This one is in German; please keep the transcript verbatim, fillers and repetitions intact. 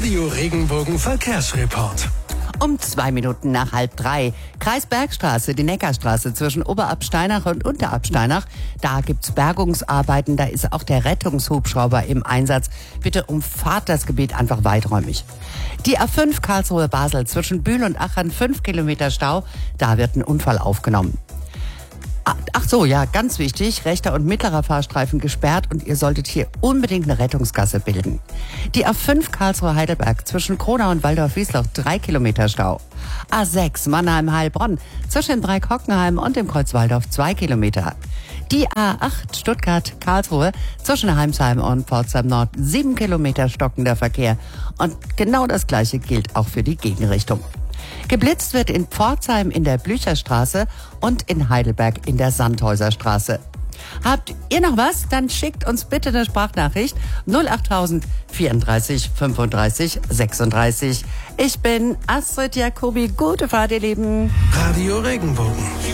Radio Regenbogen Verkehrsreport. Um zwei Minuten nach halb drei. Kreisbergstraße, die Neckarstraße zwischen Oberabsteinach und Unterabsteinach. Da gibt's Bergungsarbeiten, da ist auch der Rettungshubschrauber im Einsatz. Bitte umfahrt das Gebiet einfach weiträumig. Die A fünf Karlsruhe-Basel zwischen Bühl und Achern, fünf Kilometer Stau. Da wird ein Unfall aufgenommen. Ach so, ja, ganz wichtig, rechter und mittlerer Fahrstreifen gesperrt und ihr solltet hier unbedingt eine Rettungsgasse bilden. Die A fünf Karlsruhe-Heidelberg zwischen Kronau und Waldorf-Wiesloch, drei Kilometer Stau. A sechs Mannheim-Heilbronn zwischen Dreieck-Hockenheim und dem Kreuz Waldorf, zwei Kilometer. Die A acht Stuttgart-Karlsruhe zwischen Heimsheim und Pforzheim Nord, sieben Kilometer stockender Verkehr. Und genau das Gleiche gilt auch für die Gegenrichtung. Geblitzt wird in Pforzheim in der Blücherstraße und in Heidelberg in der Sandhäuserstraße. Habt ihr noch was? Dann schickt uns bitte eine Sprachnachricht null achttausend vierunddreißig fünfunddreißig sechsunddreißig. Ich bin Astrid Jacobi. Gute Fahrt, ihr Lieben. Radio Regenbogen.